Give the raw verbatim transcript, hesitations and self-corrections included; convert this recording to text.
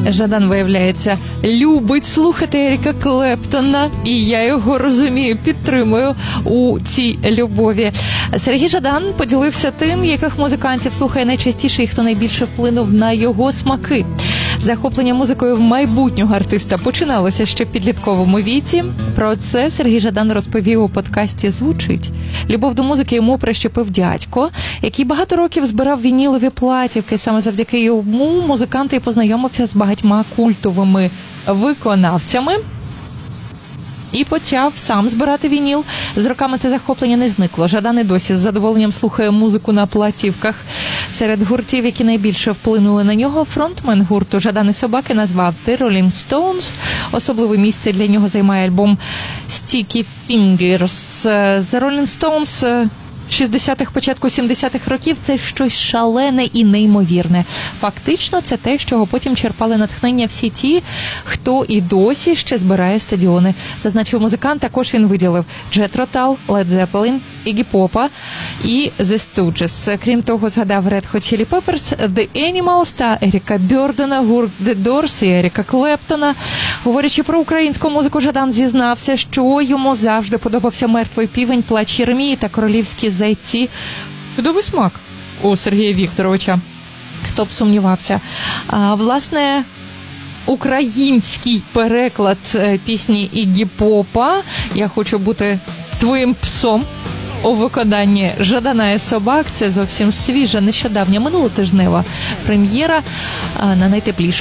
Жадан, виявляється, любить слухати Еріка Клептона, і я його розумію, підтримую у цій любові. Сергій Жадан поділився тим, яких музикантів слухає найчастіше і хто найбільше вплинув на його смаки. Захоплення музикою в майбутнього артиста починалося ще в підлітковому віці. Про це Сергій Жадан розповів у подкасті «Звучить». Любов до музики йому прищепив дядько, який багато років збирав вінілові платівки. Саме завдяки йому музикант і познайомився з багатьма культовими виконавцями і почав сам збирати вініл. З роками це захоплення не зникло. Жадан і досі з задоволенням слухає музику на платівках. Серед гуртів, які найбільше вплинули на нього, фронтмен гурту «Жадан і собаки» назвав The Rolling Stones. Особливе місце для нього займає альбом Sticky Fingers. The Rolling Stones шістдесятих, початку сімдесятих років – це щось шалене і неймовірне. Фактично, це те, з чого потім черпали натхнення всі ті, хто і досі ще збирає стадіони. Зазначив музикант, також він виділив Джетро Тал, Лед Зеппелін, Ігі Попа і The Stooges. Крім того, згадав Red Hot Chili Peppers, The Animals та Еріка Бьордена, гурт The Doors і Еріка Клептона. Говорячи про українську музику, Жадан зізнався, що йому завжди подобався «Мертвий півень», «Плач Єремії» та «Королівські зайці». Чудовий смак у Сергія Вікторовича. Хто б сумнівався. А, власне, український переклад пісні Ігі Попа «Я хочу бути твоїм псом» у виконанні Жадана і собак – це зовсім свіжа, нещодавня, минулотижнева прем'єра на найтеплішому